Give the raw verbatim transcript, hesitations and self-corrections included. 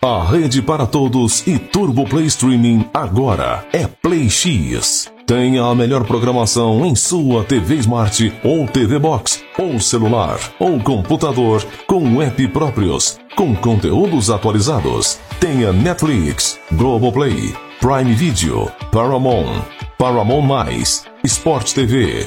A rede para todos e Turbo Play Streaming agora é Play X. Tenha a melhor programação em sua T V Smart ou T V Box, ou celular, ou computador, com app próprios, com conteúdos atualizados. Tenha Netflix, Globoplay, Prime Video, Paramount, Paramount+, Sport T V,